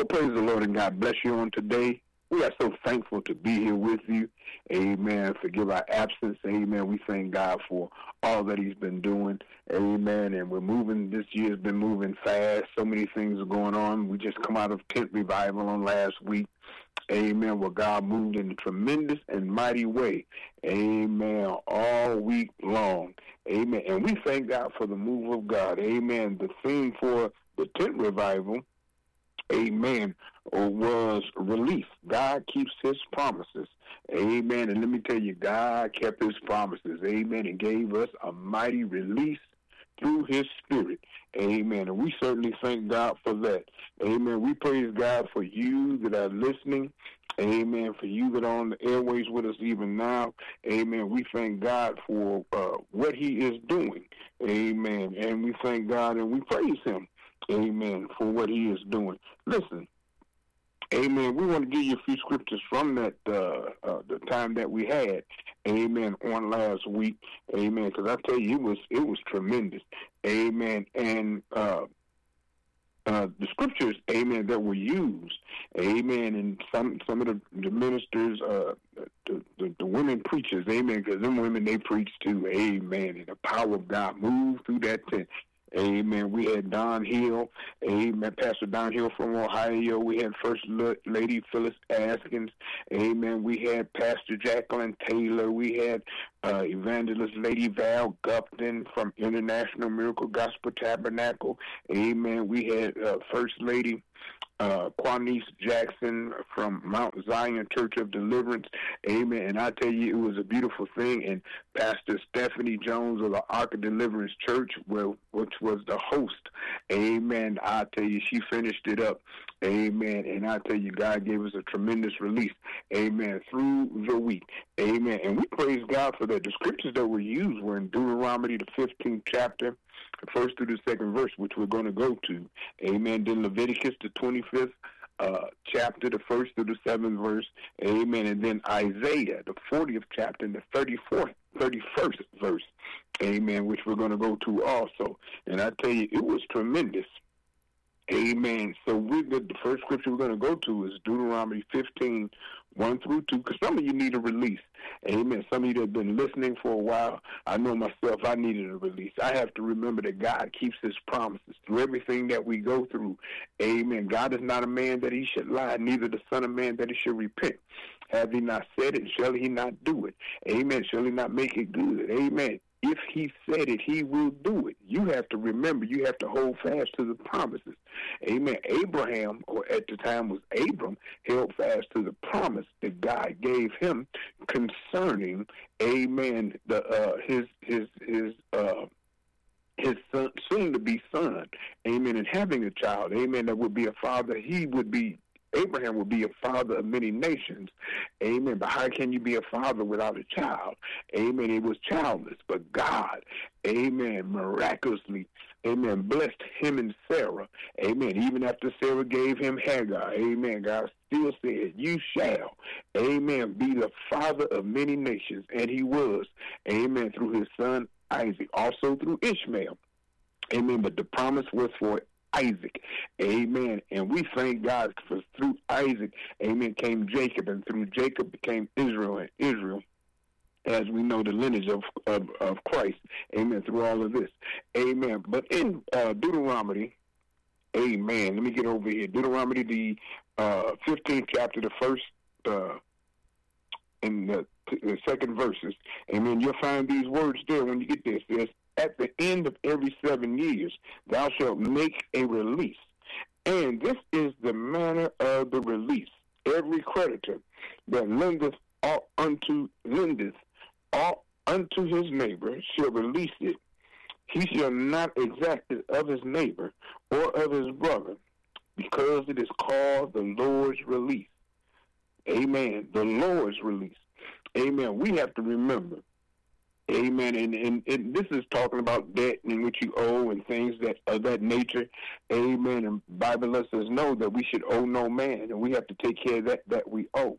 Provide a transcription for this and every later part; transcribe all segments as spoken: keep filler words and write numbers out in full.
Well, praise the Lord and God bless you on today. We are so thankful to be here with you. Amen. Forgive our absence. Amen. We thank God for all that he's been doing. Amen. And we're moving. This year's been moving fast. So many things are going on. We just come out of tent revival on last week. Amen. Where God moved in a tremendous and mighty way. Amen. All week long. Amen. And we thank God for the move of God. Amen. The theme for the tent revival, amen, was release. God keeps his promises. Amen. And let me tell you, God kept his promises. Amen. And gave us a mighty release through his spirit. Amen. And we certainly thank God for that. Amen. We praise God for you that are listening. Amen. For you that are on the airways with us even now. Amen. We thank God for uh, what he is doing. Amen. And we thank God and we praise him. Amen. For what he is doing. Listen. Amen. We want to give you a few scriptures from that, uh, uh, the time that we had, amen, on last week, amen, because I tell you, it was it was tremendous, amen, and uh, uh, the scriptures, amen, that were used, amen, and some some of the, the ministers, uh, the, the, the women preachers, amen, because them women, they preach too, amen, and the power of God moved through that tent. Amen. We had Don Hill, amen, Pastor Don Hill from Ohio. We had First Lady Phyllis Askins. Amen. We had Pastor Jacqueline Taylor. We had uh, Evangelist Lady Val Gupton from International Miracle Gospel Tabernacle. Amen. We had uh, First Lady Uh, Quanice Jackson from Mount Zion Church of Deliverance. Amen. And I tell you, it was a beautiful thing. And Pastor Stephanie Jones of the Ark of Deliverance Church, well, which was the host. Amen. I tell you, she finished it up. Amen. And I tell you, God gave us a tremendous release. Amen. Through the week. Amen. And we praise God for that. The scriptures that were used were in Deuteronomy, the fifteenth chapter, the first through the second verse, which we're going to go to. Amen. Then Leviticus, the twenty-fifth uh, chapter, the first through the seventh verse. Amen. And then Isaiah, the fortieth chapter, and the thirty-fourth, thirty-first verse. Amen. Which we're going to go to also. And I tell you, it was tremendous. Amen. So we the first scripture we're going to go to is Deuteronomy fifteen, one through two, because some of you need a release. Amen. Some of you that have been listening for a while, I know myself, I needed a release. I have to remember that God keeps his promises through everything that we go through. Amen. God is not a man that he should lie, neither the son of man that he should repent. Have he not said it, shall he not do it? Amen. Shall he not make it good? Amen. If he said it, he will do it. You have to remember, you have to hold fast to the promises. Amen. Abraham, or at the time was Abram, held fast to the promise that God gave him concerning, amen, the uh, his his his uh, his son, soon to be son, amen, and having a child, amen, that would be a father. He would be. Abraham would be a father of many nations. Amen. But how can you be a father without a child? Amen. He was childless. But God, amen, miraculously, amen, blessed him and Sarah. Amen. Even after Sarah gave him Hagar, amen, God still said, you shall, amen, be the father of many nations. And he was, amen, through his son Isaac, also through Ishmael. Amen. But the promise was for Isaac, amen, and we thank God for through Isaac, amen, came Jacob, and through Jacob became Israel, and Israel, as we know, the lineage of of, of Christ, amen, through all of this, amen. But in uh, Deuteronomy, amen, let me get over here, Deuteronomy, the uh, fifteenth chapter, the first uh, and the, the second verses, amen, you'll find these words there when you get this. It says, at the end of every seven years, thou shalt make a release. And this is the manner of the release. Every creditor that lendeth all unto lendeth all unto his neighbor shall release it. He shall not exact it of his neighbor or of his brother, because it is called the Lord's release. Amen. The Lord's release. Amen. We have to remember. Amen. And, and, and this is talking about debt in which you owe and things that of that nature. Amen. And Bible lets us know that we should owe no man, and we have to take care of that that we owe.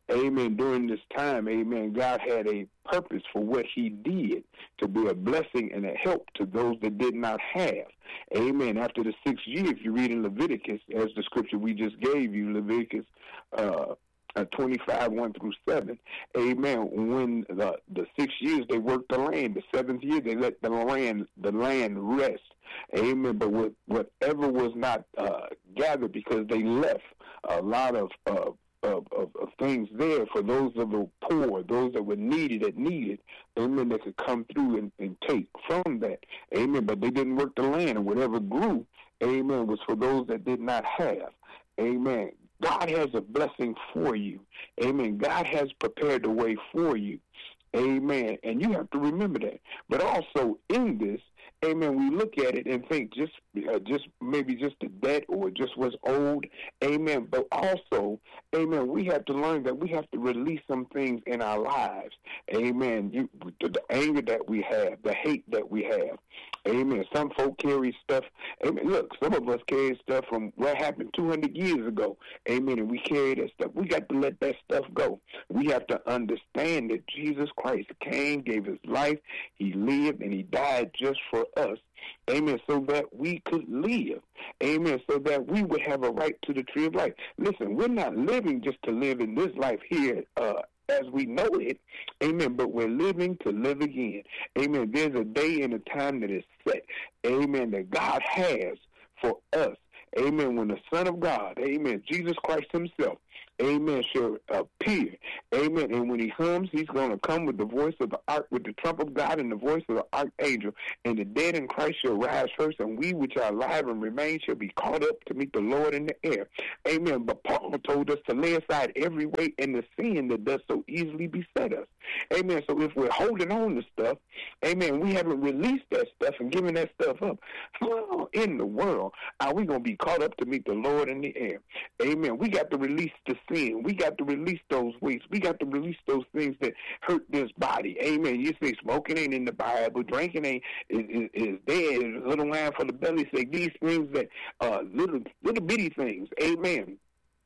amen, during this time, amen, God had a purpose for what he did to be a blessing and a help to those that did not have. Amen. After the sixth year, if you read in Leviticus, as the scripture we just gave you, Leviticus uh, uh, twenty-five, one through seven, amen, when the, the six years they worked the land, the seventh year they let the land, the land rest. Amen. But what, whatever was not uh, gathered because they left a lot of uh, Of, of, of things there for those of the poor, those that were needed, that needed, amen, that could come through and, and take from that, amen, but they didn't work the land, and whatever grew, amen, was for those that did not have, amen. God has a blessing for you, amen. God has prepared the way for you, amen, and you have to remember that. But also in this, amen, we look at it and think just uh, just maybe just the debt or just what's old, amen, but also, amen, we have to learn that we have to release some things in our lives, amen, you, the, the anger that we have, the hate that we have, amen. Some folk carry stuff, amen, look, some of us carry stuff from what happened two hundred years ago, amen, and we carry that stuff. We got to let that stuff go. We have to understand that Jesus Christ came, gave his life, he lived, and he died just for us, amen, so that we could live, amen, so that we would have a right to the tree of life. Listen, we're not living just to live in this life here uh, as we know it, amen, but we're living to live again, amen. There's a day and a time that is set, amen, that God has for us, amen, when the Son of God, amen, Jesus Christ himself, amen, shall appear, amen, and when he comes, he's going to come with the voice of the arch, with the trump of God and the voice of the archangel, and the dead in Christ shall rise first, and we which are alive and remain shall be caught up to meet the Lord in the air, amen. But Paul told us to lay aside every weight and the sin that does so easily beset us, amen. So if we're holding on to stuff, amen, we haven't released that stuff and given that stuff up, how in the world are we going to be caught up to meet the Lord in the air, amen? We got to release the sin. We got to release those weights. We got to release those things that hurt this body. Amen. You say smoking ain't in the Bible. Drinking ain't is, is, is dead. Little wine for the belly. Say these things that uh little little bitty things. Amen.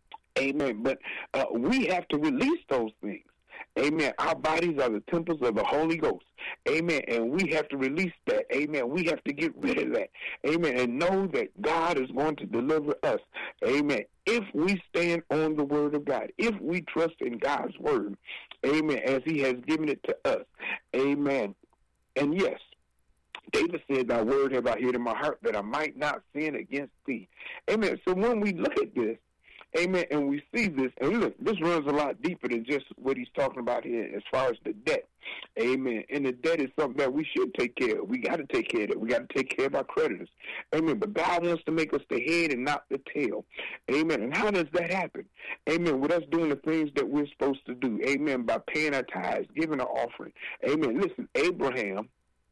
Amen. But uh, we have to release those things. Amen. Our bodies are the temples of the Holy Ghost. Amen. And we have to release that. Amen. We have to get rid of that. Amen. And know that God is going to deliver us. Amen. If we stand on the word of God, if we trust in God's word, amen, as he has given it to us. Amen. And yes, David said, thy word have I hid in my heart that I might not sin against thee. Amen. So when we look at this, amen, and we see this, and look, this runs a lot deeper than just what he's talking about here as far as the debt. Amen. And the debt is something that we should take care of. We got to take care of it. We got to take care of our creditors. Amen. But God wants to make us the head and not the tail. Amen. And how does that happen? Amen. With us doing the things that we're supposed to do. Amen. By paying our tithes, giving our offering. Amen. Listen, Abraham,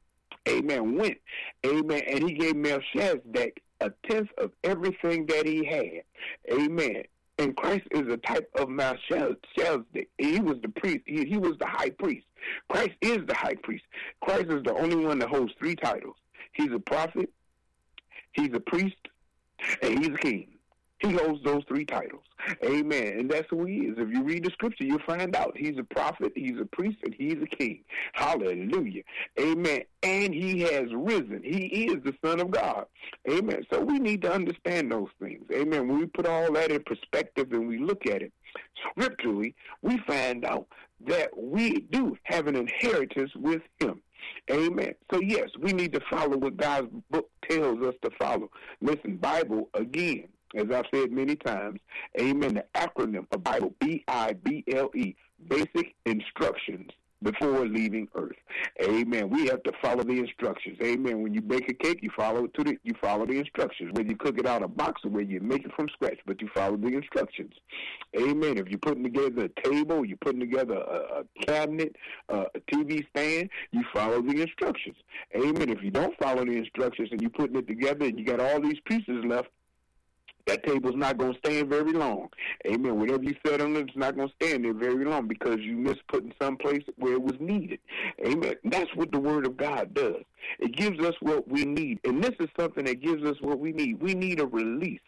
amen, went, amen, and he gave Melchizedek a tenth of everything that he had. Amen. And Christ is a type of Melchizedek. He was the priest. He, he was the high priest. Christ is the high priest. Christ is the only one that holds three titles. He's a prophet, he's a priest, and he's a king. He holds those three titles. Amen. And that's who he is. If you read the scripture, you'll find out. He's a prophet, he's a priest, and he's a king. Hallelujah. Amen. And he has risen. He is the Son of God. Amen. So we need to understand those things. Amen. When we put all that in perspective and we look at it scripturally, we find out that we do have an inheritance with him. Amen. So, yes, we need to follow what God's book tells us to follow. Listen, Bible, again, as I've said many times, amen, the acronym of Bible, B I B L E, basic instructions before leaving earth. Amen. We have to follow the instructions. Amen. When you bake a cake, you follow it to the you follow the instructions. Whether you cook it out of a box or whether you make it from scratch, but you follow the instructions. Amen. If you're putting together a table, you're putting together a, a cabinet, uh, a T V stand, you follow the instructions. Amen. If you don't follow the instructions and you're putting it together and you got all these pieces left, that table's not going to stand very long. Amen. Whatever you said on it, it's not going to stand there very long because you missed putting someplace where it was needed. Amen. That's what the Word of God does. It gives us what we need. And this is something that gives us what we need. We need a release.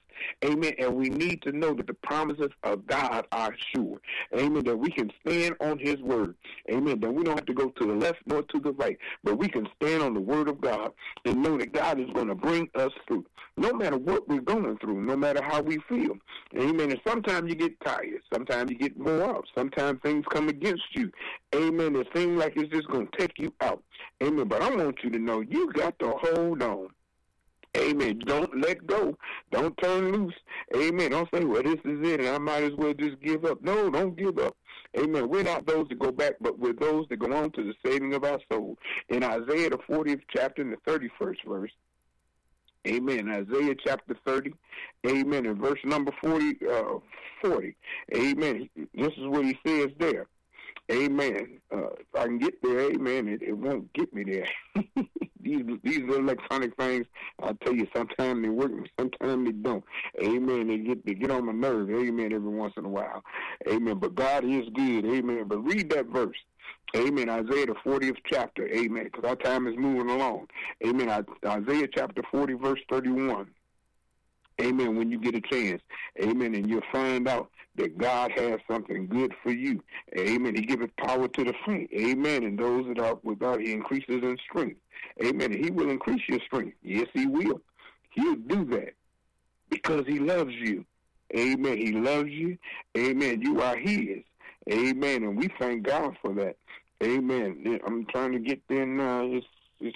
Amen. And we need to know that the promises of God are sure. Amen. That we can stand on his word. Amen. That we don't have to go to the left nor to the right, but we can stand on the word of God and know that God is going to bring us through. No matter what we're going through, no matter how we feel. Amen. And sometimes you get tired. Sometimes you get more up. Sometimes things come against you. Amen. It seems like it's just going to take you out. Amen. But I want you to know you got to hold on. Amen. Don't let go. Don't turn loose. Amen. Don't say, well, this is it, and I might as well just give up. No, don't give up. Amen. We're not those that go back, but we're those that go on to the saving of our soul. In Isaiah, the fortieth chapter, and the thirty-first verse, amen. Isaiah chapter thirty, amen, and verse number forty, uh, forty, amen. This is what he says there. Amen. Uh, if I can get there, amen, it, it won't get me there. these these electronic things, I'll tell you, sometimes they work, sometimes they don't. Amen. They get they get on my nerves, amen, every once in a while. Amen. But God is good, amen. But read that verse. Amen. Isaiah the fortieth chapter, amen, because our time is moving along. Amen. Isaiah chapter forty, verse thirty-one. Amen. When you get a chance. Amen. And you'll find out that God has something good for you. Amen. He giveth power to the faint. Amen. And those that are with God, he increases in strength. Amen. And he will increase your strength. Yes, he will. He'll do that because he loves you. Amen. He loves you. Amen. You are his. Amen. And we thank God for that. Amen. I'm trying to get there now. It's, it's,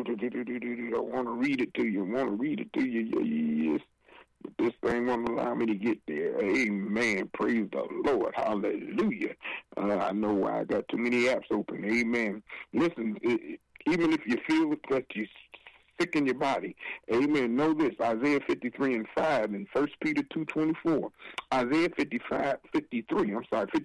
I want to read it to you. I want to read it to you. Yes. But this thing won't allow me to get there. Amen. Praise the Lord. Hallelujah. Uh, I know why I got too many apps open. Amen. Listen, it, even if you feel that you're sick in your body, amen, know this. Isaiah fifty-three and five and First Peter two twenty-four. Isaiah fifty-five, fifty-three, I'm sorry, fifty-three